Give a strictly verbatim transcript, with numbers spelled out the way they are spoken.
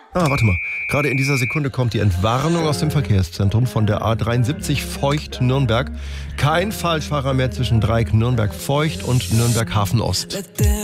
Ah, warte mal. Gerade in dieser Sekunde kommt die Entwarnung aus dem Verkehrszentrum von der A dreiundsiebzig Feucht-Nürnberg. Kein Falschfahrer mehr zwischen Dreieck Nürnberg-Feucht und Nürnberg-Hafen-Ost.